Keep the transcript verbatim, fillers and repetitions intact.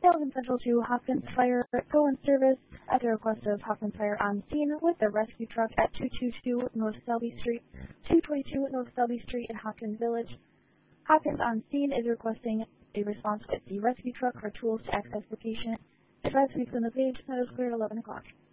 Salem Central to Hopkins Fire, go in service at the request of Hopkins Fire on scene with the rescue truck at two twenty-two North Selby Street, two twenty-two North Selby Street in Hopkins Village. Hopkins on scene is requesting a response with the rescue truck for tools to access location. Advise me from the page that is clear at eleven o'clock.